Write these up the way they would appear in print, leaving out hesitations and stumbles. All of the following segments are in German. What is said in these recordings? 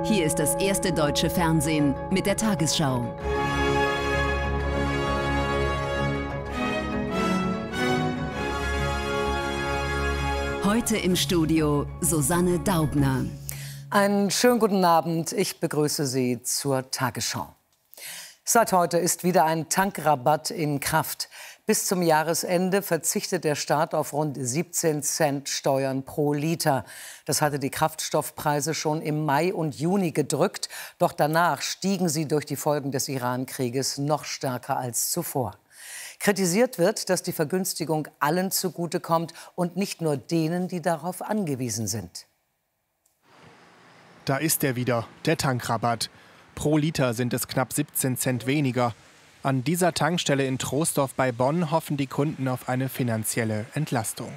Hier ist das erste deutsche Fernsehen mit der Tagesschau. Heute im Studio Susanne Daubner. Einen schönen guten Abend. Ich begrüße Sie zur Tagesschau. Seit heute ist wieder ein Tankrabatt in Kraft. Bis zum Jahresende verzichtet der Staat auf rund 17 Cent Steuern pro Liter. Das hatte die Kraftstoffpreise schon im Mai und Juni gedrückt. Doch danach stiegen sie durch die Folgen des Iran-Krieges noch stärker als zuvor. Kritisiert wird, dass die Vergünstigung allen zugutekommt und nicht nur denen, die darauf angewiesen sind. Da ist er wieder, der Tankrabatt. Pro Liter sind es knapp 17 Cent weniger. An dieser Tankstelle in Troisdorf bei Bonn hoffen die Kunden auf eine finanzielle Entlastung.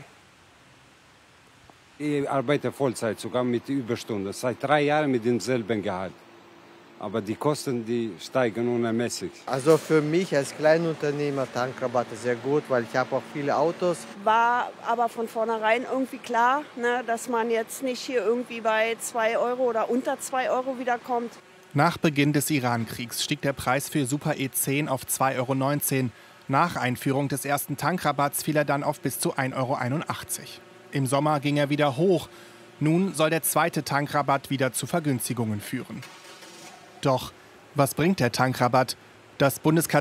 Ich arbeite Vollzeit, sogar mit Überstunden. Seit 3 Jahren mit demselben Gehalt. Aber die Kosten, die steigen unermesslich. Also für mich als Kleinunternehmer Tankrabatt ist sehr gut, weil ich habe auch viele Autos. War aber von vornherein irgendwie klar, ne, dass man jetzt nicht hier irgendwie bei 2 Euro oder unter 2 Euro wiederkommt. Nach Beginn des Iran-Kriegs stieg der Preis für Super E10 auf 2,19 €. Nach Einführung des ersten Tankrabatts fiel er dann auf bis zu 1,81 €. Im Sommer ging er wieder hoch. Nun soll der zweite Tankrabatt wieder zu Vergünstigungen führen. Doch was bringt der Tankrabatt? Das